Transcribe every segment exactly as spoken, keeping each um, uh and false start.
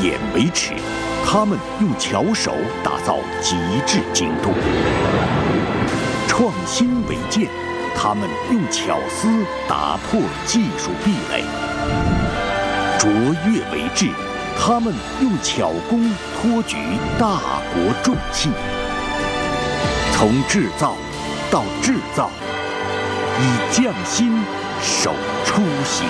眼为尺，他们用巧手打造极致精度；创新为剑，他们用巧思打破技术壁垒；卓越为智，他们用巧工托举大国重器。从制造到制造，以匠心守初心。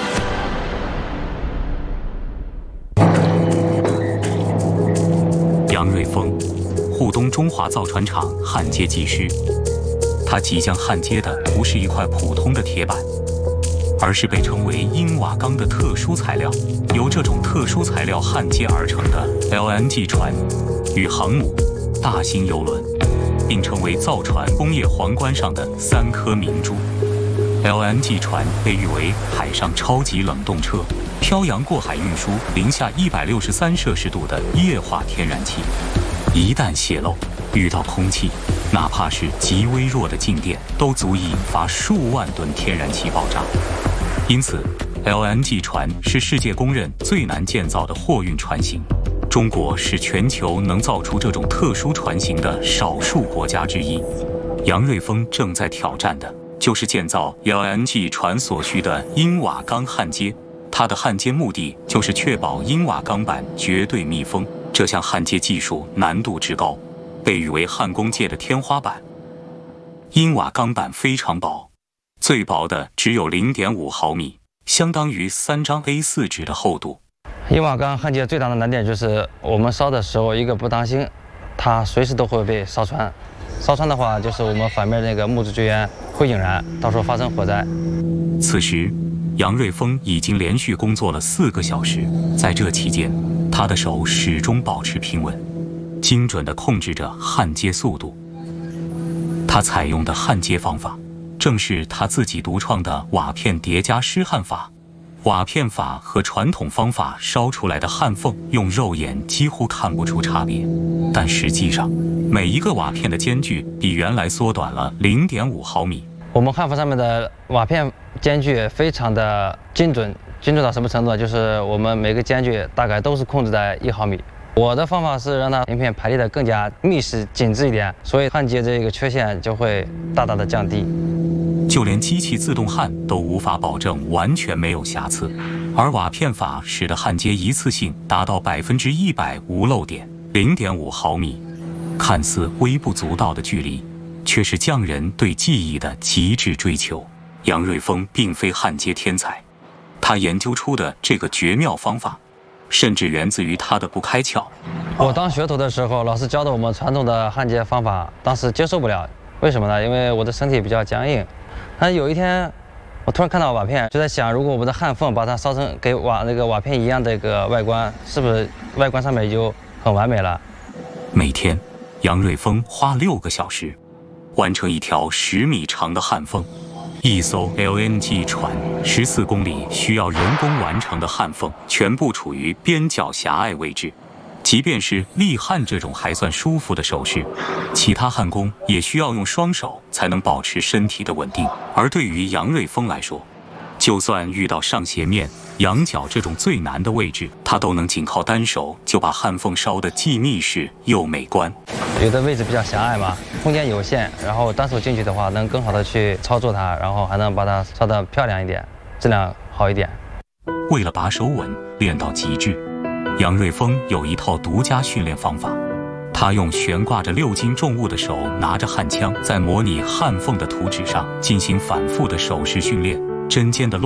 杨瑞峰，沪东中华造船厂焊接技师。他即将焊接的不是一块普通的铁板，而是被称为英瓦钢的特殊材料。由这种特殊材料焊接而成的 L N G 船与航母、大型邮轮，并成为造船工业皇冠上的三颗明珠。L N G 船被誉为海上超级冷冻车，漂洋过海运输零下一百六十三摄氏度的液化天然气，一旦泄漏，遇到空气，哪怕是极微弱的静电，都足以引发数万吨天然气爆炸。因此 ，L N G 船是世界公认最难建造的货运船型。中国是全球能造出这种特殊船型的少数国家之一。杨瑞峰正在挑战的就是建造 L N G 船所需的英瓦钢焊接。它的焊接目的就是确保英瓦钢板绝对密封。这项焊接技术难度之高，被誉为焊工界的天花板。英瓦钢板非常薄，最薄的只有 零点五毫米，相当于三张 A 四 纸的厚度。 英瓦钢焊接最大的难点就是我们烧的时候一个不当心，它随时都会被烧穿。烧穿的话，就是我们反面那个木质绝缘会引燃，到时候发生火灾。 此时，杨瑞峰已经连续工作了四个小时，在这期间，他的手始终保持平稳，精准地控制着焊接速度。他采用的焊接方法，正是他自己独创的瓦片叠加湿焊法。瓦片法和传统方法烧出来的焊缝，用肉眼几乎看不出差别，但实际上，每一个瓦片的间距比原来缩短了 零点五毫米。 我们焊缝上面的瓦片间距非常的精准，精准到什么程度呢？就是我们每个间距大概都是控制在一毫米。我的方法是让它鳞片排列的更加密实紧致一点，所以焊接这个缺陷就会大大的降低。 就连机器自动焊都无法保证完全没有瑕疵，而瓦片法使得焊接一次性达到百分之一百无漏点 零点五毫米，看似微不足道的距离，却是匠人对技艺的极致追求。杨瑞峰并非焊接天才，他研究出的这个绝妙方法，甚至源自于他的不开窍。 我当学徒的时候，老师教的我们传统的焊接方法，当时接受不了。为什么呢？因为我的身体比较僵硬。但有一天，我突然看到瓦片，就在想，如果我们的焊缝把它烧成跟瓦那个瓦片一样的一个外观，是不是外观上面就很完美了？ 每天，杨瑞峰花六个小时，完成一条十米长的焊缝。一艘 L N G 船十四公里需要人工完成的焊缝，全部处于边角狭隘位置。即便是立焊这种还算舒服的手势，其他焊工也需要用双手才能保持身体的稳定。而对于杨瑞峰来说，就算遇到上斜面、仰角这种最难的位置，他都能仅靠单手就把焊缝烧得既密实又美观。 有的位置比较狭隘嘛，空间有限，然后单手进去的话，能更好的去操作它，然后还能把它烧得漂亮一点，质量好一点。 为了把手稳练到极致，杨瑞峰有一套独家训练方法。他用悬挂着六斤重物的手拿着焊枪，在模拟焊缝的图纸上进行反复的手势训练，针尖的